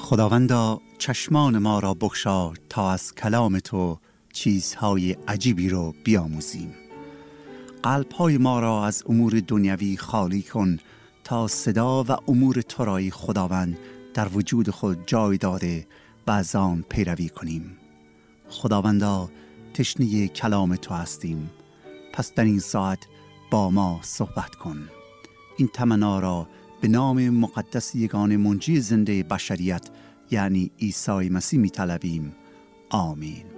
خداوندا چشمان ما را بگشا تا از کلام تو چیزهای عجیبی رو بیاموزیم. قلب‌های ما را از امور دنیوی خالی کن تا صدا و امور تو رای خداوند در وجود خود جای داده و از آن پیروی کنیم. خداوندا تشنه کلام تو هستیم، پس در این ساعت با ما صحبت کن. این تمنا را به نام مقدس یگانه منجی زنده بشریت یعنی عیسی مسیح می طلبیم. آمین.